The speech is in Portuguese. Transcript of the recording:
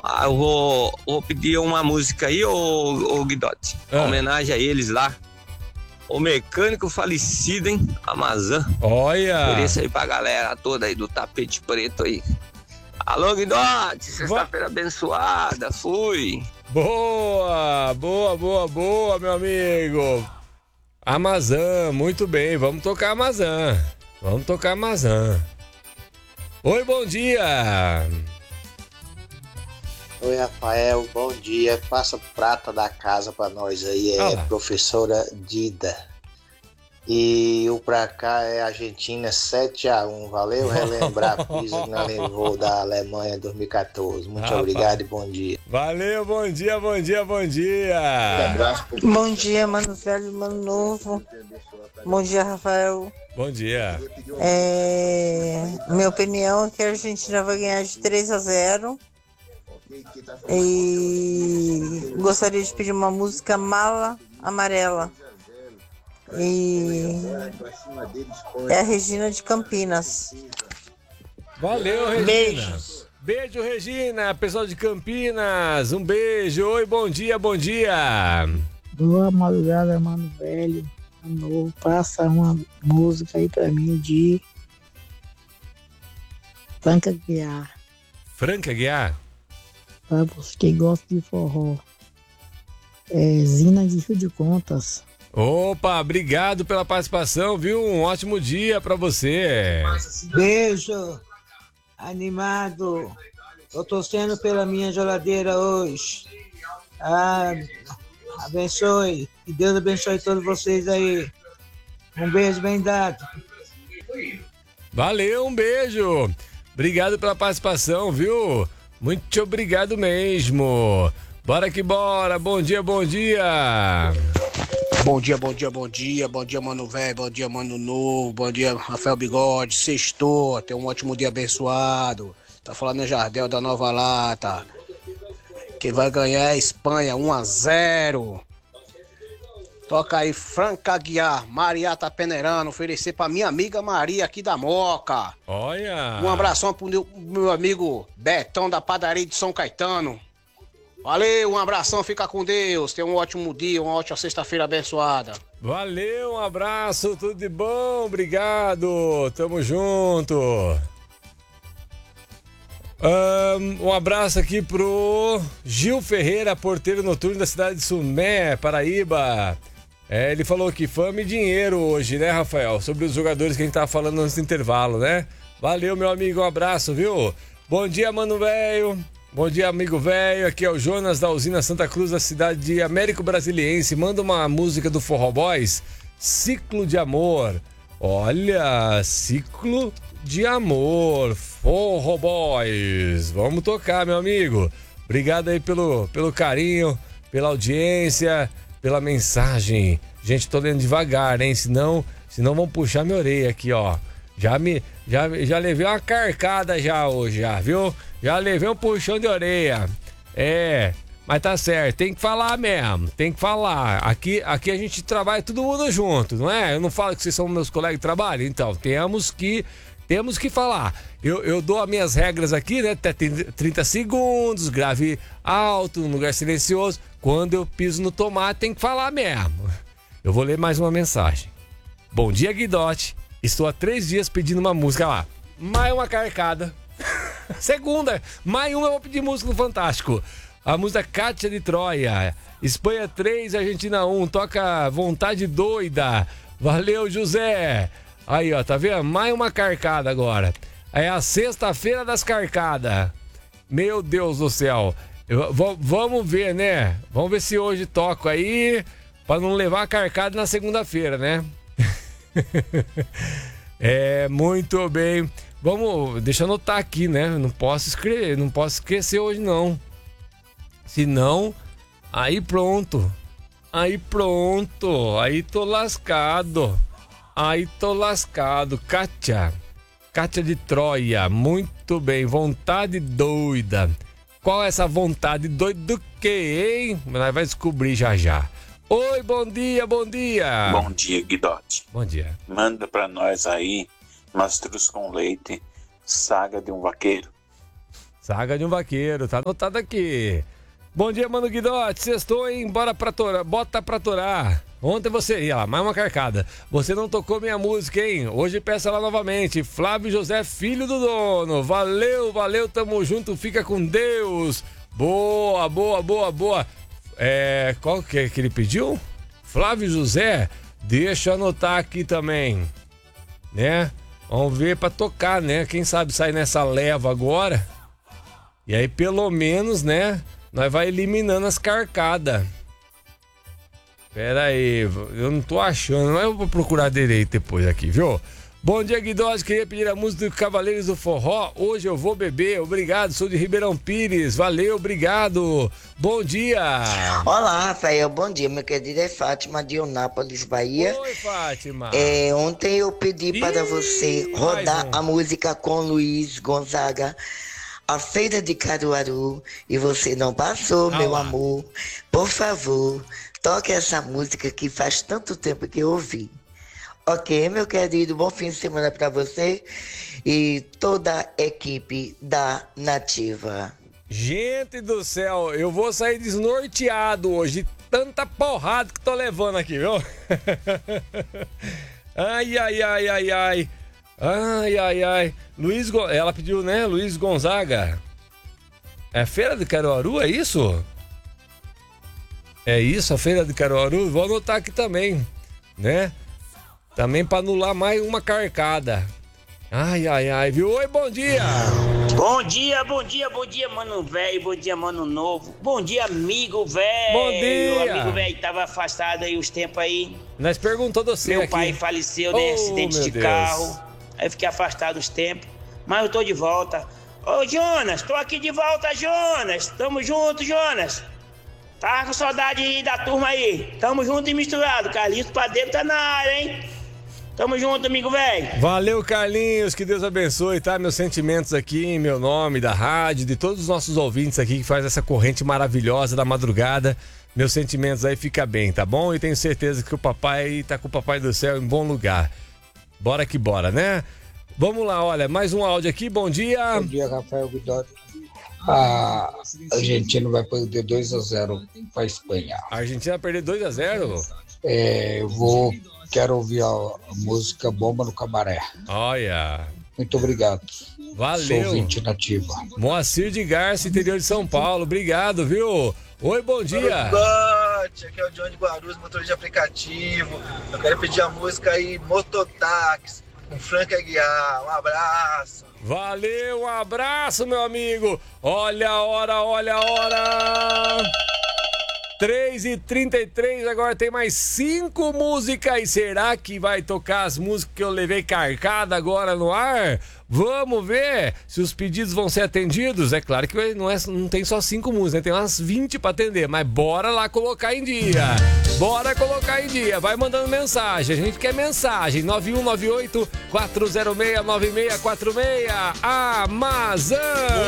Eu vou pedir uma música aí, ô Guidotti. Homenagem a eles lá. O mecânico falecido, hein? Amazã. Olha! Ofereça aí pra galera toda aí do tapete preto aí. Alô, Guidotti, sexta-feira abençoada, fui. Boa, meu amigo. Amazã, muito bem, vamos tocar Amazã. Oi, bom dia. Oi, Rafael, bom dia. Passa prata da casa pra nós aí, professora Dida. E o pra cá é Argentina 7-1. Valeu relembrar a pisa que nós levou da Alemanha em 2014. Muito obrigado e bom dia. Valeu, bom dia. Bom dia, mano velho, mano novo. Bom dia, Rafael. Bom dia. Minha opinião é que a Argentina vai ganhar de 3-0. E gostaria de pedir uma música Mala Amarela. E é a Regina de Campinas. Valeu, Regina. Beijos. Beijo, Regina, pessoal de Campinas. Um beijo. Oi, bom dia. Boa madrugada, mano velho. Novo, passa uma música aí pra mim de Franca Guiar. Pra você que gosta de forró. Zina de Rio de Contas. Opa, obrigado pela participação, viu? Um ótimo dia pra você. Beijo, animado. Tô torcendo pela minha geladeira hoje. Abençoe. Que Deus abençoe todos vocês aí. Um beijo bem dado. Valeu, um beijo. Obrigado pela participação, viu? Muito obrigado mesmo. Bora que bora. Bom dia. Bom dia, mano velho, bom dia, mano novo, bom dia, Rafael Bigode, sextou, tem um ótimo dia abençoado. Tá falando em Jardel da Nova Lata. Quem vai ganhar é a Espanha, 1-0. Toca aí, Franca Guiar, Maria tá peneirando, oferecer pra minha amiga Maria aqui da Moca. Olha! Um abração pro meu amigo Betão da padaria de São Caetano. Valeu, um abração, fica com Deus. Tenha um ótimo dia, uma ótima sexta-feira abençoada. Valeu, um abraço, tudo de bom, obrigado. Tamo junto. Um abraço aqui pro Gil Ferreira, porteiro noturno da cidade de Sumé, Paraíba. Ele falou que fama e dinheiro hoje, né, Rafael? Sobre os jogadores que a gente tava falando antes do intervalo, né? Valeu, meu amigo, um abraço, viu? Bom dia, mano velho. Bom dia, amigo velho. Aqui é o Jonas da usina Santa Cruz, da cidade de Américo Brasiliense. Manda uma música do Forró Boys, Ciclo de Amor. Olha, Ciclo de Amor, Forró Boys. Vamos tocar, meu amigo. Obrigado aí pelo carinho, pela audiência, pela mensagem. Gente, tô lendo devagar, hein? Senão vão puxar minha orelha aqui, ó. Já levei uma carcada já hoje, viu? Já levei um puxão de orelha. Mas tá certo, tem que falar mesmo, tem que falar. Aqui a gente trabalha todo mundo junto, não é? Eu não falo que vocês são meus colegas de trabalho, então temos que falar. Eu dou as minhas regras aqui, né? Até 30 segundos, grave alto, num lugar silencioso. Quando eu piso no tomate, tem que falar mesmo. Eu vou ler mais uma mensagem. Bom dia, Guidotti. Estou há 3 dias pedindo uma música lá. Mais uma carcada. Segunda, mais uma eu vou pedir música no Fantástico. A música Kátia de Troia. Espanha 3, Argentina 1. Toca Vontade Doida. Valeu, José. Aí, ó, tá vendo? Mais uma carcada agora. É a sexta-feira das carcadas. Meu Deus do céu. Vamos ver, né? Vamos ver se hoje toco aí, pra não levar a carcada na segunda-feira, né? Muito bem. Deixa eu anotar aqui, né? Não posso esquecer hoje não. Senão, aí pronto. Aí tô lascado. Kátia de Troia, muito bem. Vontade doida. Qual é essa vontade doida do quê, hein? Nós vai descobrir já. Oi, bom dia. Bom dia, Guidotti. Bom dia. Manda pra nós aí Mastruz com Leite, Saga de um Vaqueiro. Saga de um vaqueiro, tá anotado aqui. Bom dia, Mano Guidotti. Sextou, hein? Bota pra torar. Ontem você... Ia lá, mais uma carcada. Você não tocou minha música, hein? Hoje peça lá novamente. Flávio José, filho do dono. Valeu, tamo junto. Fica com Deus. Boa. Qual que é que ele pediu? Flávio José? Deixa eu anotar aqui também. Né? Vamos ver pra tocar, né? Quem sabe sair nessa leva agora. E aí, pelo menos, né? Nós vai eliminando as carcadas. Pera aí, eu não tô achando, mas eu vou procurar direito depois aqui, viu? Bom dia, Guidotti, queria pedir a música do Cavaleiros do Forró. Hoje eu vou beber, obrigado, sou de Ribeirão Pires, valeu, obrigado. Bom dia. Olá, Rafael, bom dia, meu querido, é Fátima de Eunápolis, Bahia. Oi, Fátima. Ontem eu pedi para você rodar a música com Luiz Gonzaga, A Feira de Caruaru, e você não passou, meu amor. Por favor, toque essa música que faz tanto tempo que eu ouvi. Ok, meu querido, bom fim de semana para você e toda a equipe da Nativa. Gente do céu, eu vou sair desnorteado hoje, tanta porrada que tô levando aqui, viu? Ai. Ela pediu, né? Luiz Gonzaga. É Feira de Caruaru, é isso? É isso, a Feira de Caruaru? Vou anotar aqui também, né? Também pra anular mais uma carcada. Ai, viu? Oi, bom dia! Bom dia, mano velho, bom dia, mano novo. Bom dia, amigo velho. Bom dia! O amigo velho tava afastado aí uns tempos aí. Nós perguntou você Meu aqui. pai faleceu em acidente de carro. Aí fiquei afastado uns tempos, mas eu tô de volta. Ô, Jonas, tô aqui de volta, Jonas. Tamo junto, Jonas. Tá com saudade da turma aí. Tamo junto e misturado. Carlinhos Padeiro tá na área, hein? Tamo junto, amigo velho. Valeu, Carlinhos, que Deus abençoe, tá? Meus sentimentos aqui em meu nome, da rádio, de todos os nossos ouvintes aqui que faz essa corrente maravilhosa da madrugada. Meus sentimentos aí fica bem, tá bom? E tenho certeza que o papai tá com o Papai do Céu em bom lugar. Bora que bora, né? Vamos lá, olha, mais um áudio aqui, bom dia. Bom dia, Rafael Guidotti. A Argentina vai perder 2-0 para a Espanha. A Argentina vai perder 2-0? Quero ouvir a música Bomba no Camaré. Olha. Muito obrigado. Valeu. Sou ouvinte nativa. Moacir de Garça, interior de São Paulo. Obrigado, viu? Oi, bom dia. Aqui é o Johnny Guarulhos, motorista de aplicativo. Eu quero pedir a música aí, Mototáxi, com Frank Aguiar. Um abraço. Valeu, um abraço, meu amigo. Olha a hora. 3h33, agora tem mais 5 músicas. E será que vai tocar as músicas que eu levei carcada agora no ar? Vamos ver se os pedidos vão ser atendidos. É claro que não tem só 5 músicas, né? Tem umas 20 para atender, mas bora lá colocar em dia. Vai mandando mensagem, a gente quer mensagem. 9198-406-9646. Amazon.